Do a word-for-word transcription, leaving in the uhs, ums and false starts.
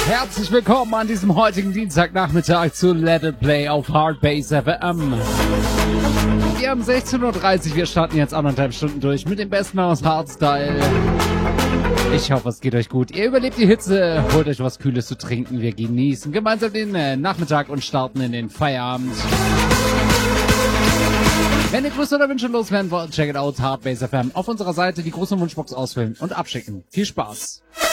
Herzlich willkommen an diesem heutigen Dienstagnachmittag zu Let It Play auf Hardbase F M. Wir haben sechzehn Uhr dreißig, wir starten jetzt anderthalb Stunden durch mit dem Besten aus Hardstyle. Ich hoffe, es geht euch gut. Ihr überlebt die Hitze, holt euch was Kühles zu trinken, wir genießen gemeinsam den äh, Nachmittag und starten in den Feierabend. Wenn ihr Grüße oder Wünsche loswerden wollt, check it out, Hardbase F M. Auf unserer Seite die große Wunschbox ausfüllen und abschicken. Viel Spaß!